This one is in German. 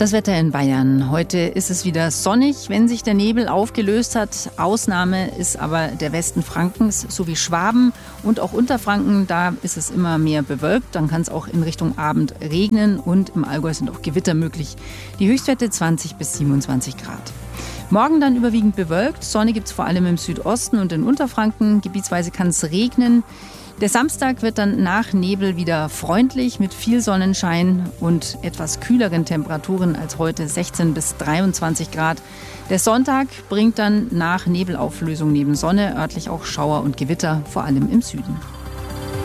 Das Wetter in Bayern. Heute ist es wieder sonnig, wenn sich der Nebel aufgelöst hat. Ausnahme ist aber der Westen Frankens sowie Schwaben und auch Unterfranken. Da ist es immer mehr bewölkt. Dann kann es auch in Richtung Abend regnen und im Allgäu sind auch Gewitter möglich. Die Höchstwerte 20 bis 27 Grad. Morgen dann überwiegend bewölkt. Sonne gibt es vor allem im Südosten und in Unterfranken. Gebietsweise kann es regnen. Der Samstag wird dann nach Nebel wieder freundlich mit viel Sonnenschein und etwas kühleren Temperaturen als heute, 16 bis 23 Grad. Der Sonntag bringt dann nach Nebelauflösung neben Sonne örtlich auch Schauer und Gewitter, vor allem im Süden.